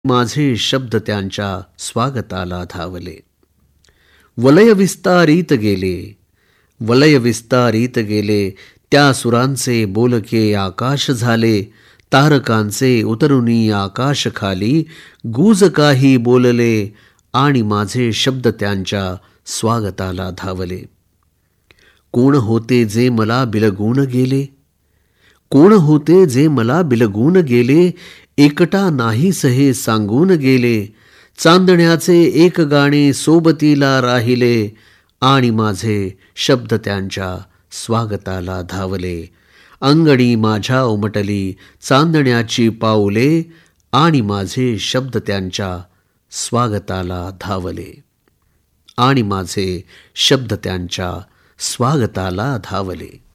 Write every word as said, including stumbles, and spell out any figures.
माझे शब्द त्यांच्या स्वागताला धावले. वलय विस्तारित गेले, वलय विस्तारित गेले, त्या सुरांचे बोलके आकाश झाले. तारकांचे उतरुनी आकाश खाली, गुज काही बोलले आणि माझे शब्द त्यांच्या स्वागताला धावले. कोण होते जे मला बिलगून गेले, कोण होते जे मला बिलगून गेले, एकटा नाहीस हे सांगून गेले. चांदण्याचे एक गाणे सोबतीला राहिले आणि माझे शब्द त्यांच्या स्वागताला धावले. अंगणी माझ्या उमटली चांदण्याची पाऊले आणि माझे शब्द त्यांच्या स्वागताला धावले. आणि माझे शब्द त्यांच्या स्वागताला धावले.